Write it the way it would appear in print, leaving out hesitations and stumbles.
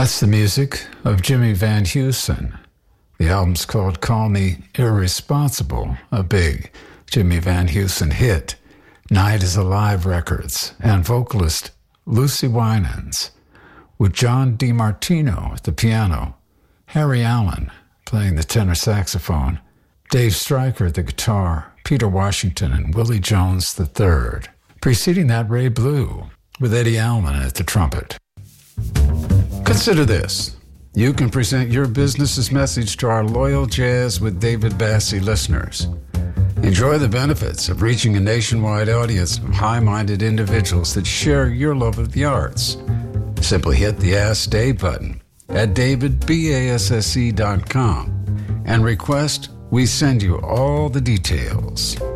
That's the music of Jimmy Van Heusen. The album's called Call Me Irresponsible, a big Jimmy Van Heusen hit. Night is Alive Records and vocalist Lucy Winans, with John DiMartino at the piano, Harry Allen playing the tenor saxophone, Dave Stryker at the guitar, Peter Washington, and Willie Jones III. Preceding that, Ray Blue, with Eddie Allen at the trumpet. Consider this. You can present your business's message to our loyal Jazz with David Bassie listeners. Enjoy the benefits of reaching a nationwide audience of high-minded individuals that share your love of the arts. Simply hit the Ask Dave button at davidbasse.com and request we send you all the details.